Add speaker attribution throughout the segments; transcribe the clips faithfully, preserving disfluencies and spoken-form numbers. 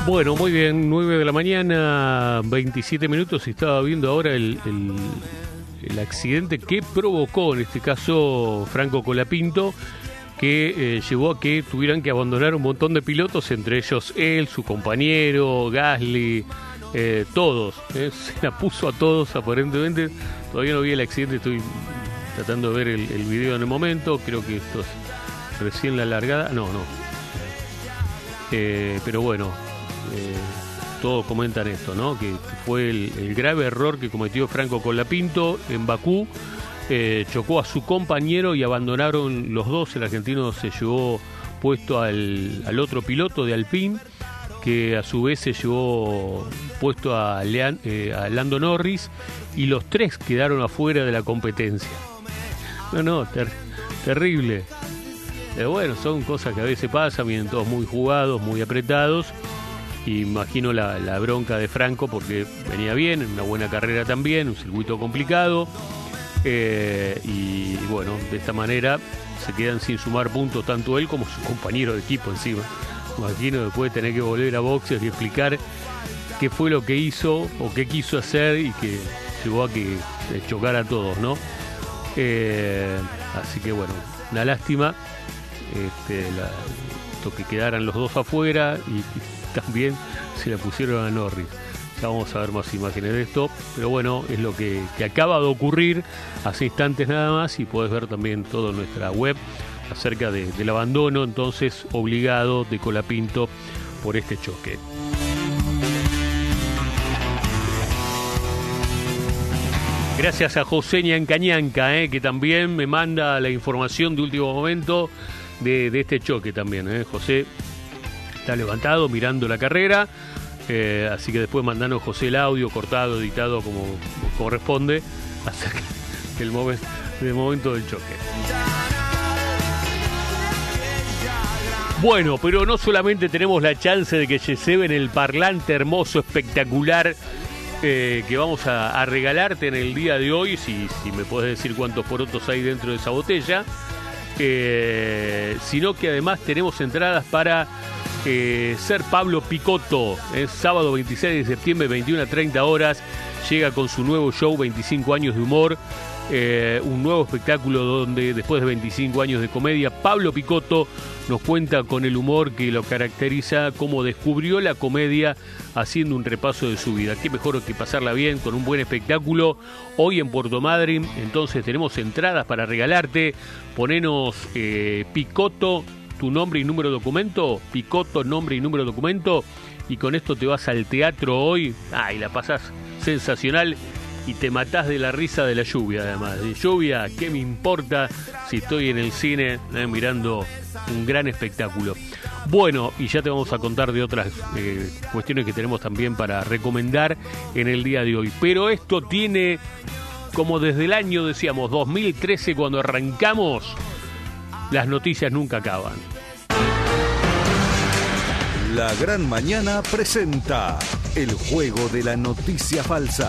Speaker 1: Bueno, muy bien, nueve de la mañana, veintisiete minutos, y estaba viendo ahora el, el, el accidente que provocó, en este caso, Franco Colapinto, que eh, llevó a que tuvieran que abandonar un montón de pilotos, entre ellos él, su compañero, Gasly, eh, todos. Eh, se la puso a todos, aparentemente. Todavía no vi el accidente, estoy tratando de ver el, el video en el momento. Creo que esto es recién la largada. No, no. Eh, pero bueno. Eh, todos comentan esto, ¿no? Que, que fue el, el grave error que cometió Franco Colapinto en Bakú. Eh, chocó a su compañero y abandonaron los dos. El argentino se llevó puesto al, al otro piloto de Alpine, que a su vez se llevó puesto a, Lean, eh, a Lando Norris, y los tres quedaron afuera de la competencia. No, no, ter, terrible. Pero bueno, son cosas que a veces pasan, vienen todos muy jugados, muy apretados. Imagino la, la bronca de Franco, porque venía bien, en una buena carrera también, un circuito complicado, eh, y, y bueno, de esta manera se quedan sin sumar puntos tanto él como su compañero de equipo encima. Imagino después tener que volver a boxes y explicar qué fue lo que hizo o qué quiso hacer y que llevó a que chocara a todos, ¿no? Eh, así que bueno, una lástima este, la, lo que quedaran los dos afuera, y, y también se la pusieron a Norris. Ya vamos a ver más imágenes de esto, pero bueno, es lo que, que acaba de ocurrir hace instantes nada más, y podés ver también todo en nuestra web acerca de, del abandono entonces obligado de Colapinto por este choque. Gracias a José Ñancañanca, eh, que también me manda la información de último momento de, de este choque también. Eh. José está levantado mirando la carrera, eh, así que después mandanos, José, el audio cortado, editado como, como corresponde acerca del, momen, del momento del choque. Bueno, pero no solamente tenemos la chance de que se lleven el parlante hermoso, espectacular, eh, que vamos a, a regalarte en el día de hoy, si, si me podés decir cuántos porotos hay dentro de esa botella, eh, sino que además tenemos entradas para Eh, ser Pablo Picotto. Es sábado veintiséis de septiembre, veintiuna a treinta horas. Llega con su nuevo show, veinticinco años de humor. Eh, un nuevo espectáculo donde, después de veinticinco años de comedia, Pablo Picotto nos cuenta con el humor que lo caracteriza, cómo descubrió la comedia haciendo un repaso de su vida. Qué mejor que pasarla bien con un buen espectáculo hoy en Puerto Madryn. Entonces tenemos entradas para regalarte. Ponenos eh, Picotto, tu nombre y número de documento, Picotto, nombre y número de documento, y con esto te vas al teatro hoy. Ah, y la pasás sensacional y te matás de la risa de la lluvia, además. De lluvia, ¿qué me importa si estoy en el cine eh, mirando un gran espectáculo? Bueno, y ya te vamos a contar de otras eh, cuestiones que tenemos también para recomendar en el día de hoy. Pero esto tiene, como desde el año, decíamos, dos mil trece, cuando arrancamos, las noticias nunca acaban.
Speaker 2: La Gran Mañana presenta el juego de la noticia falsa.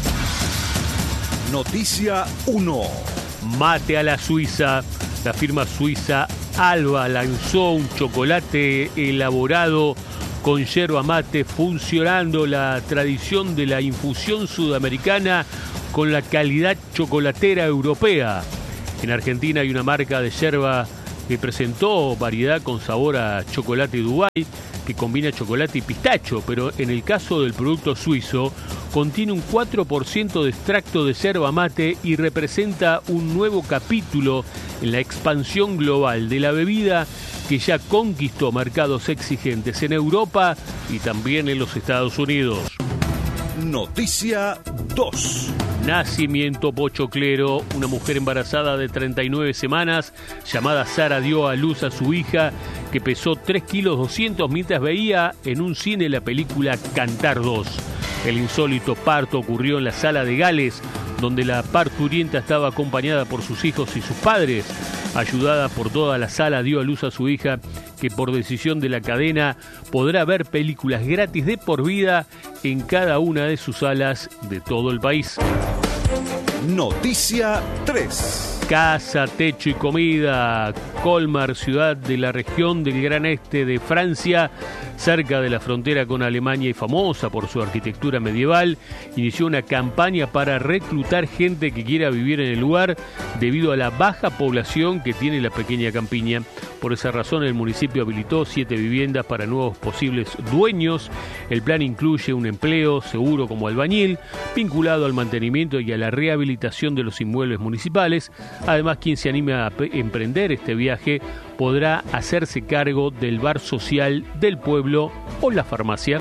Speaker 2: Noticia uno.
Speaker 1: Mate a la Suiza. La firma suiza Alba lanzó un chocolate elaborado con yerba mate, funcionando la tradición de la infusión sudamericana con la calidad chocolatera europea. En Argentina hay una marca de yerba que presentó variedad con sabor a chocolate Dubái, que combina chocolate y pistacho, pero en el caso del producto suizo contiene un cuatro por ciento de extracto de yerba mate y representa un nuevo capítulo en la expansión global de la bebida, que ya conquistó mercados exigentes en Europa y también en los Estados Unidos.
Speaker 2: Noticia dos.
Speaker 1: Nacimiento pochoclero. Una mujer embarazada de treinta y nueve semanas llamada Sara dio a luz a su hija, que pesó tres kilos doscientos mientras veía en un cine la película Cantar dos. El insólito parto ocurrió en la Sala de Gales, donde la parturienta estaba acompañada por sus hijos y sus padres. Ayudada por toda la sala, dio a luz a su hija, que por decisión de la cadena podrá ver películas gratis de por vida en cada una de sus salas de todo el país.
Speaker 2: Noticia tres.
Speaker 1: Casa, techo y comida. Colmar, ciudad de la región del Gran Este de Francia, cerca de la frontera con Alemania y famosa por su arquitectura medieval, inició una campaña para reclutar gente que quiera vivir en el lugar debido a la baja población que tiene la pequeña campiña. Por esa razón, el municipio habilitó siete viviendas para nuevos posibles dueños. El plan incluye un empleo seguro como albañil, vinculado al mantenimiento y a la rehabilitación de los inmuebles municipales. Además, quien se anime a emprender este viaje podrá hacerse cargo del bar social del pueblo o la farmacia.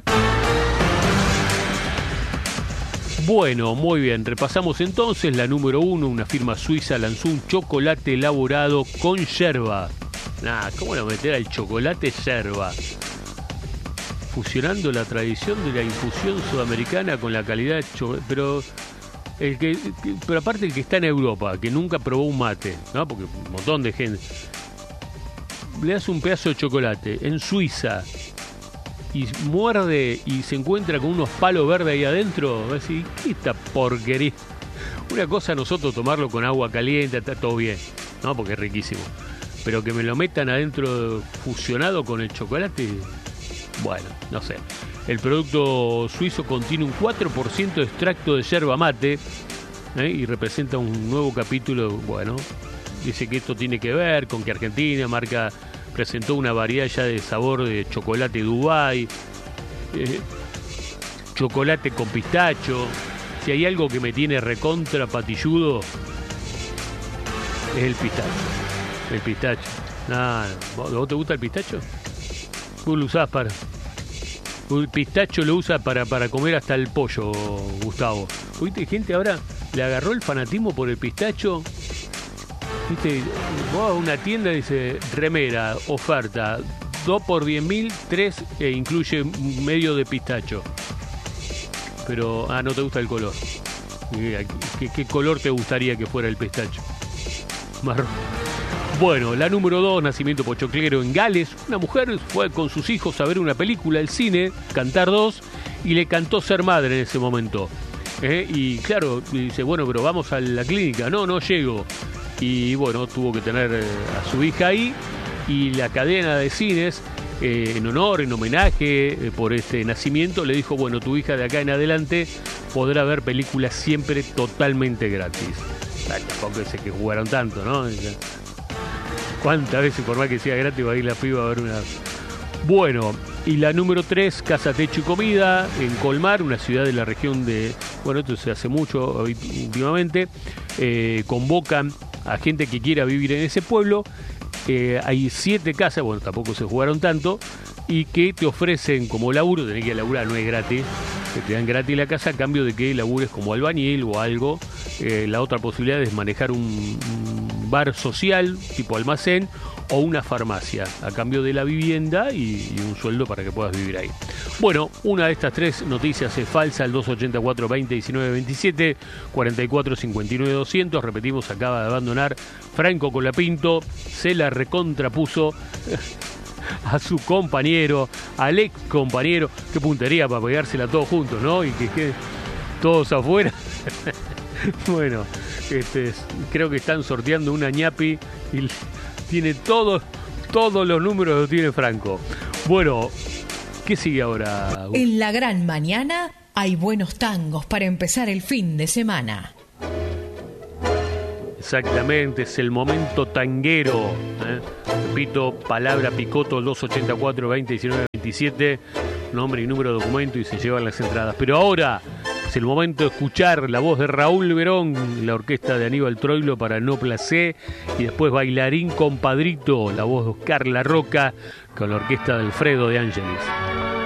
Speaker 1: Bueno, muy bien, repasamos entonces la número uno. Una firma suiza lanzó un chocolate elaborado con yerba. Nah, ¿cómo lo meter al chocolate yerba? Fusionando la tradición de la infusión sudamericana con la calidad de chocolate. Pero, el que, pero aparte el que está en Europa, que nunca probó un mate, ¿no? Porque un montón de gente. Le das un pedazo de chocolate en Suiza y muerde y se encuentra con unos palos verdes ahí adentro, va a decir, ¿qué esta porquería? Una cosa nosotros tomarlo con agua caliente, está todo bien, ¿no? Porque es riquísimo. Pero que me lo metan adentro fusionado con el chocolate, bueno, no sé. El producto suizo contiene un cuatro por ciento de extracto de yerba mate, ¿eh? Y representa un nuevo capítulo. Bueno, dice que esto tiene que ver con que Argentina marca presentó una variedad ya de sabor de chocolate Dubai, eh, chocolate con pistacho. Si hay algo que me tiene recontra patilludo, es el pistacho. El pistacho. Nah, ¿vos te gusta el pistacho? Vos lo usás para... El pistacho lo usa para, para comer hasta el pollo, Gustavo. ¿Viste? Gente ahora le agarró el fanatismo por el pistacho. ¿Viste? Vos a una tienda dice remera, oferta, dos por diez mil, tres e incluye medio de pistacho. Pero, ah, no te gusta el color. ¿Qué, qué color te gustaría que fuera el pistacho? Marrón. Bueno, la número dos, nacimiento pochoclero en Gales. Una mujer fue con sus hijos a ver una película, el cine, Cantar dos, y le cantó ser madre en ese momento. ¿Eh? Y claro, dice, bueno, pero vamos a la clínica. No, no llego. Y bueno, tuvo que tener a su hija ahí. Y la cadena de cines, eh, en honor, en homenaje eh, por este nacimiento, le dijo, bueno, tu hija de acá en adelante podrá ver películas siempre totalmente gratis. Ah, tampoco es que jugaron tanto, ¿no? ¿Cuántas veces, por más que sea gratis, va a ir la piba a ver una...? Bueno, y la número tres, Casa, Techo y Comida, en Colmar, una ciudad de la región de... Bueno, esto se hace mucho últimamente. Eh, convocan a gente que quiera vivir en ese pueblo. Eh, hay siete casas, bueno, tampoco se jugaron tanto, y que te ofrecen como laburo, tenés que laburar, no es gratis, que te dan gratis la casa a cambio de que labures como albañil o algo. Eh, la otra posibilidad es manejar un, un bar social, tipo almacén, o una farmacia, a cambio de la vivienda y, y un sueldo para que puedas vivir ahí. Bueno, una de estas tres noticias es falsa, el dos ochenta y cuatro, veinte, diecinueve, veintisiete, cuarenta y cuatro, cincuenta y nueve, doscientos, repetimos, acaba de abandonar Franco Colapinto, se la recontrapuso a su compañero, al ex compañero. Qué puntería para pegársela todos juntos, ¿no? Y que queden todos afuera. Bueno, este, creo que están sorteando una ñapi y tiene todos, todos los números que tiene Franco. Bueno, ¿qué sigue ahora?
Speaker 3: En la gran mañana hay buenos tangos para empezar el fin de semana.
Speaker 1: Exactamente, es el momento tanguero, ¿eh? Repito, palabra picoto, dos ochenta y cuatro, veinte, diecinueve, veintisiete, nombre y número de documento y se llevan las entradas. Pero ahora es el momento de escuchar la voz de Raúl Verón, la orquesta de Aníbal Troilo para No Placé, y después Bailarín Compadrito, la voz de Oscar La Roca con la orquesta de Alfredo de Ángeles.